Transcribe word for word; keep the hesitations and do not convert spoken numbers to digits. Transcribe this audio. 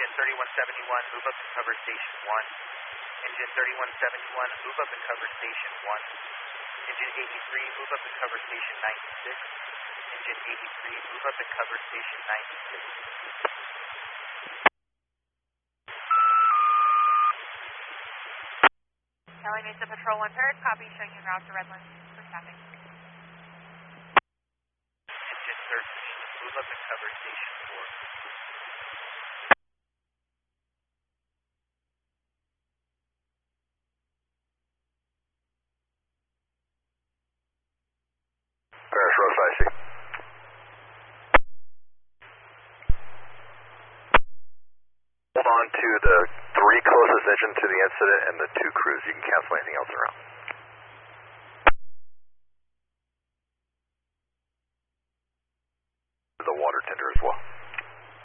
Engine thirty-one seventy-one, move up and cover station one. Engine thirty-one seventy-one, move up and cover station one. Engine eighty-three, move up and cover station ninety-six. Engine eighty-three, move up and cover station ninety-six. Kelly Mesa Patrol one third, copy, showing you route to Redlands for traffic. Engine thirteen, move up and cover station four. Paris Road five C. Hold on to the three closest engine to the incident and the two crews. You can cancel anything else around.